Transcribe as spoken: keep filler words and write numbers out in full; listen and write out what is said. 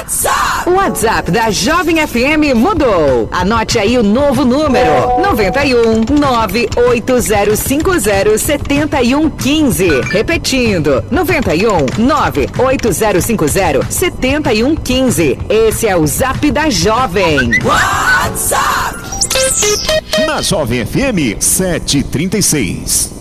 WhatsApp. O WhatsApp da Jovem F M mudou. Anote aí o novo número: noventa e um, nove oito zero cinco zero, sete um um cinco. Repetindo, noventa e um, nove oito zero cinco zero, sete um um cinco. Esse é o Zap da Jovem. WhatsApp. Na Jovem F M sete e trinta e seis.